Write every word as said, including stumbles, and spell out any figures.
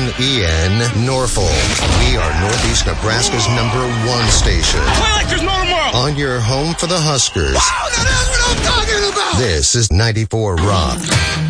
N E N, Norfolk. We are Northeast Nebraska's number one station. Play like there's no tomorrow. On your home for the Huskers. Wow, now that's what I'm talking about. This is ninety-four Rock.